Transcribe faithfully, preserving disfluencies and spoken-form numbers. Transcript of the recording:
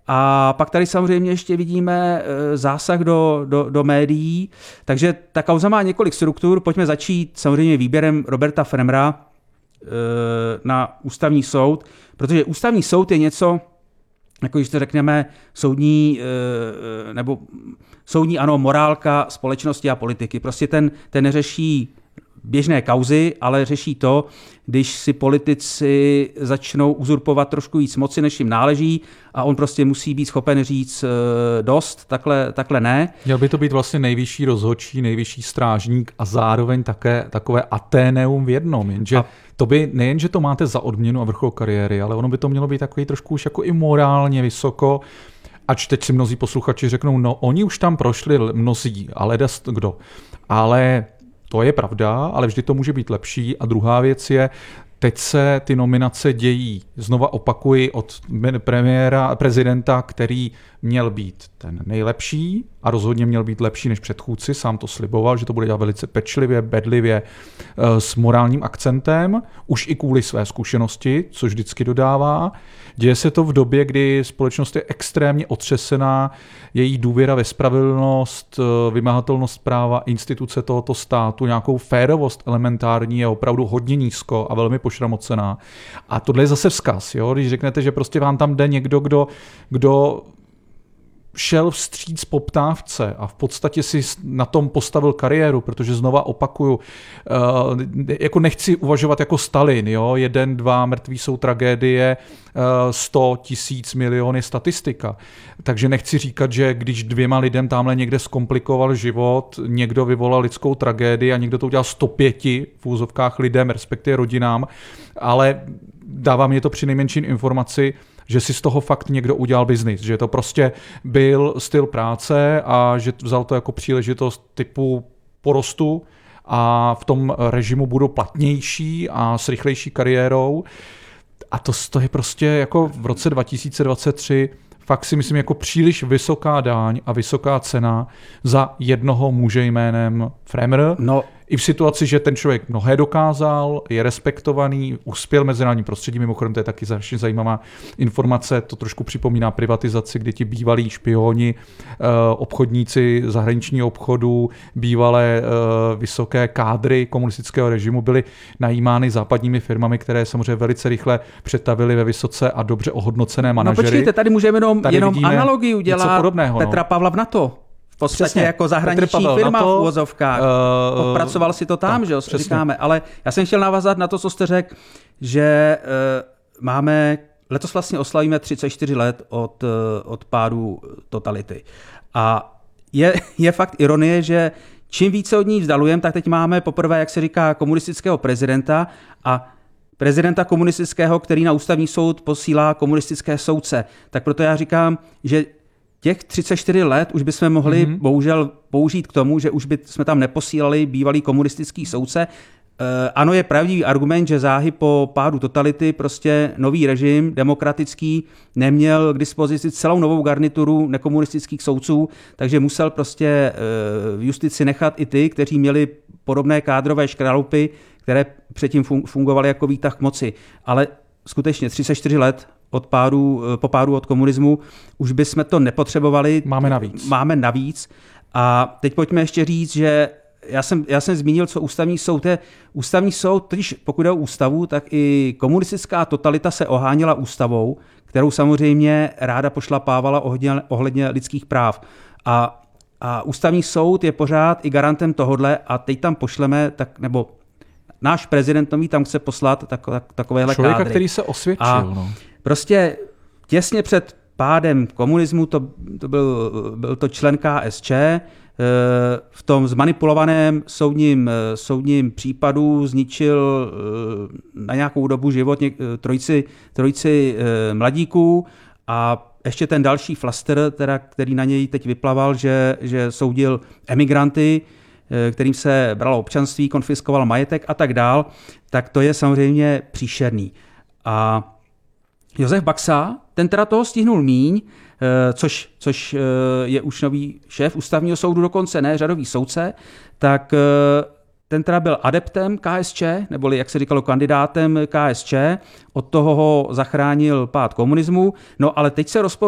A pak tady samozřejmě ještě vidíme zásah do, do, do médií. Takže ta kauza má několik struktur. Pojďme začít samozřejmě výběrem Roberta Fremera na ústavní soud, protože ústavní soud je něco, jako když to řekneme, soudní, nebo soudní, ano, morálka společnosti a politiky. Prostě ten, ten neřeší běžné kauzy, ale řeší to, když si politici začnou uzurpovat trošku víc moci, než jim náleží, a on prostě musí být schopen říct dost, takhle, takhle ne. Měl by to být vlastně nejvyšší rozhodčí, nejvyšší strážník a zároveň také takové aténeum v jednom, jenže a to by nejen, že to máte za odměnu a vrchol kariéry, ale ono by to mělo být takový trošku už jako i morálně vysoko, ač teď si mnozí posluchači řeknou, no oni už tam prošli mnozí, ale kdo. Ale to je pravda, ale vždy to může být lepší. A druhá věc je, teď se ty nominace dějí, znova opakuji, od premiéra, prezidenta, který měl být ten nejlepší a rozhodně měl být lepší než předchůdci, sám to sliboval, že to bude dělat velice pečlivě, bedlivě, s morálním akcentem, už i kvůli své zkušenosti, což vždycky dodává. Děje se to v době, kdy společnost je extrémně otřesená, její důvěra ve spravedlnost, vymahatelnost práva, instituce tohoto státu, nějakou férovost elementární je opravdu hodně nízko a velmi pošramocená. A tohle je zase vzkaz, jo? Když řeknete, že prostě vám tam jde někdo, kdo, kdo šel vstříc poptávce a v podstatě si na tom postavil kariéru, protože znova opakuju, jako nechci uvažovat jako Stalin, jo? Jeden, dva, mrtví jsou tragédie, sto, tisíc, miliony statistika. Takže nechci říkat, že když dvěma lidem tamhle někde zkomplikoval život, někdo vyvolal lidskou tragédii a někdo to udělal sto pět v úzovkách lidem, respektive rodinám, ale dává mě to při nejmenším informaci, že si z toho fakt někdo udělal biznis, že to prostě byl styl práce a že vzal to jako příležitost typu porostu a v tom režimu budu platnější a s rychlejší kariérou. A to, to je prostě jako v roce dva tisíce dvacet tři fakt si myslím jako příliš vysoká daň a vysoká cena za jednoho muže jménem Fremer. No. I v situaci, že ten člověk mnohé dokázal, je respektovaný, uspěl mezinárodní prostředí, mimochodem to je taky strašně zajímavá informace, to trošku připomíná privatizaci, kdy ti bývalí špioni, obchodníci zahraničního obchodu, bývalé vysoké kádry komunistického režimu byly najímány západními firmami, které samozřejmě velice rychle přetavily ve vysoce a dobře ohodnocené manažery. No počkejte, tady můžeme jenom, tady jenom analogii udělat Petra no. Pavla v NATO. V podstatě přesně, jako zahraniční firma to, v uvozovkách. Uh, Odpracoval si to tam, tak, že jo, říkáme. Ale já jsem chtěl navázat na to, co jste řekl, že uh, máme, letos vlastně oslavíme třicet čtyři let od, uh, od pádu totality. A je, je fakt ironie, že čím více od ní vzdalujeme, tak teď máme poprvé, jak se říká, komunistického prezidenta a prezidenta komunistického, který na ústavní soud posílá komunistické soudce. Tak proto já říkám, že těch třicet čtyři let už bychom mohli mm-hmm. bohužel použít k tomu, že už bychom tam neposílali bývalý komunistický soudce. E, ano, je pravdivý argument, že záhy po pádu totality prostě nový režim demokratický neměl k dispozici celou novou garnituru nekomunistických soudců, takže musel prostě e, v justici nechat i ty, kteří měli podobné kádrové škralupy, které předtím fungovaly jako výtah k moci. Ale skutečně třicet čtyři let od pádu, po pádu od komunismu už bychom to nepotřebovali. Máme navíc. Máme navíc. A teď pojďme ještě říct, že já jsem, já jsem zmínil, co ústavní soud je. Ústavní soud, totiž pokud jde o ústavu, tak i komunistická totalita se oháněla ústavou, kterou samozřejmě ráda pošlapávala ohledně, ohledně lidských práv. A, a ústavní soud je pořád i garantem tohodle a teď tam pošleme, tak, nebo náš prezident nový tam chce poslat tak, tak, takovéhle člověka, kádry. Který se osvědčil. A no. Prostě těsně před pádem komunismu to, to byl, byl to člen K S Č, v tom zmanipulovaném soudním, soudním případu zničil na nějakou dobu život trojici, trojici mladíků a ještě ten další flaster, teda, který na něj teď vyplaval, že, že soudil emigranty, kterým se bralo občanství, konfiskoval majetek a tak dál, tak to je samozřejmě příšerný. A Josef Baxa, ten teda toho stihnul míň, což, což je už nový šéf ústavního soudu, dokonce ne řadový soudce, tak ten teda byl adeptem K S Č, neboli jak se říkalo kandidátem K S Č, od toho ho zachránil pád komunismu, no ale teď se rozpo